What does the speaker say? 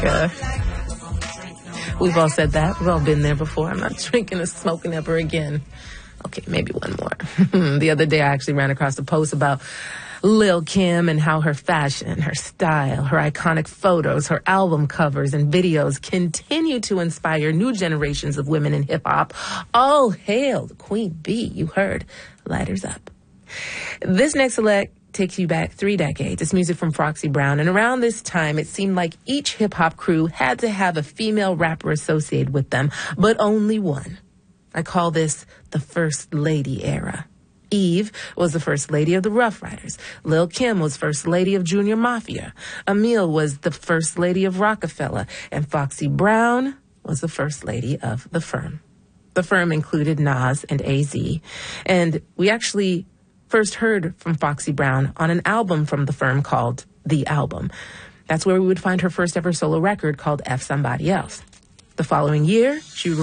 Uh, we've all said that. We've all been there before. I'm not drinking or smoking ever again. Okay, maybe one more. The other day I actually ran across a post about Lil' Kim and how her fashion, her style, her iconic photos, her album covers and videos continue to inspire new generations of women in hip-hop. All hail the Queen Bee, you heard. Lighters up. This next select takes you back 3 decades. It's music from Foxy Brown. And around this time, it seemed like each hip-hop crew had to have a female rapper associated with them, but only one. I call this the First Lady era. Eve was the First Lady of the Rough Riders. Lil' Kim was First Lady of Junior Mafia. Emile was the First Lady of Rockefeller. And Foxy Brown was the First Lady of The Firm. The Firm included Nas and AZ. And we actually first heard from Foxy Brown on an album from The Firm called The Album. That's where we would find her first ever solo record called F Somebody Else. The following year, she